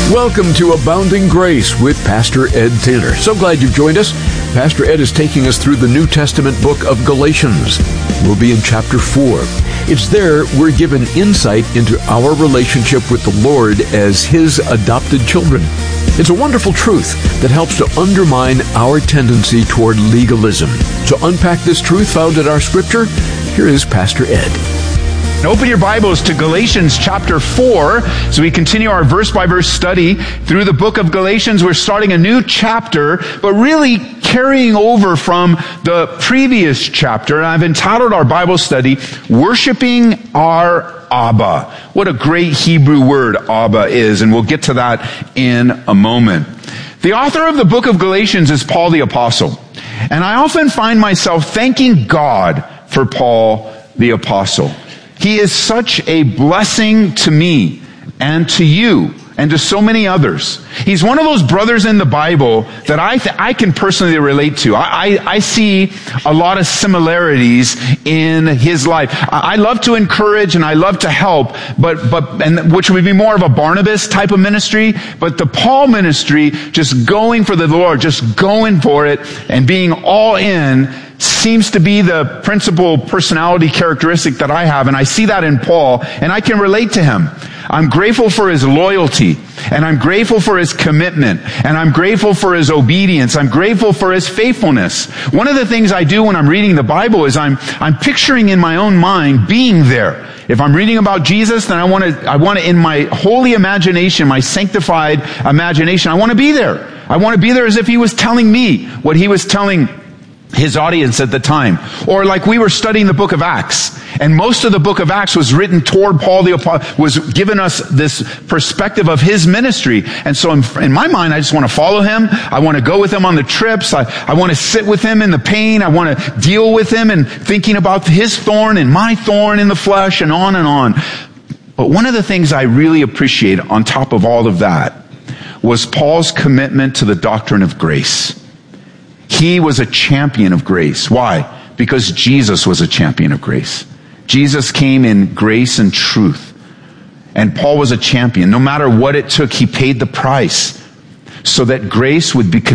Welcome to Abounding Grace with Pastor Ed Taylor. So glad you've joined us. Pastor Ed is taking us through the New Testament book of Galatians. We'll be in chapter 4. It's there we're given insight into our relationship with the Lord as His adopted children. It's a wonderful truth that helps to undermine our tendency toward legalism. To unpack this truth found in our scripture, here is Pastor Ed. Open your Bibles to Galatians chapter 4 as we continue our verse-by-verse study through the book of Galatians. We're starting a new chapter, but really carrying over from the previous chapter. And I've entitled our Bible study, Worshiping Our Abba. What a great Hebrew word Abba is, and we'll get to that in a moment. The author of the book of Galatians is Paul the Apostle. And I often find myself thanking God for Paul the Apostle. He is such a blessing to me and to you and to so many others. He's one of those brothers in the Bible that I can personally relate to. I see a lot of similarities in his life. I love to encourage and I love to help, and which would be more of a Barnabas type of ministry, but the Paul ministry, just going for the Lord, just going for it and being all in, seems to be the principal personality characteristic that I have, and I see that in Paul, and I can relate to him. I'm grateful for his loyalty, and I'm grateful for his commitment, and I'm grateful for his obedience. I'm grateful for his faithfulness. One of the things I do when I'm reading the Bible is I'm picturing in my own mind being there. If I'm reading about Jesus, then I want to in my holy imagination, my sanctified imagination, I want to be there. I want to be there as if he was telling me what he was telling his audience at the time. Or like we were studying the book of Acts, and most of the book of Acts was written toward Paul the Apostle, was giving us this perspective of his ministry. And so in my mind, I just want to follow him. I want to go with him on the trips. I want to sit with him in the pain. I want to deal with him and thinking about his thorn and my thorn in the flesh and on and on. But one of the things I really appreciate on top of all of that was Paul's commitment to the doctrine of grace. He was a champion of grace. Why? Because Jesus was a champion of grace. Jesus came in grace and truth. And Paul was a champion. No matter what it took, he paid the price so that grace would be